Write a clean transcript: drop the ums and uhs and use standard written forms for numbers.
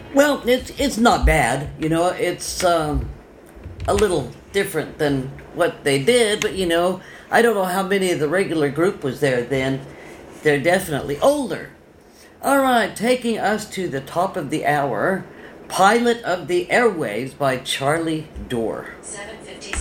Well, it's not bad. It's a little different than what they did, but I don't know how many of the regular group was there then. They're definitely older. All right, taking us to the top of the hour, Pilot of the Airwaves by Charlie Dorr. 7